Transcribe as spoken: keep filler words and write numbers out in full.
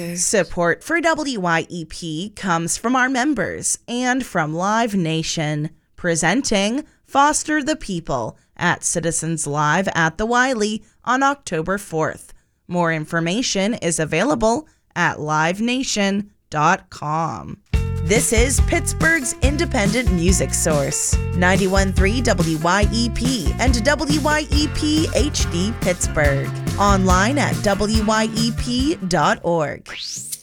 Support for W Y E P comes from our members and from Live Nation, presenting Foster the People at Citizens Live at the Wiley on October fourth. More information is available at live nation dot com. This is Pittsburgh's independent music source, ninety-one point three W Y E P and W Y E P H D Pittsburgh. Online at W Y E P dot org.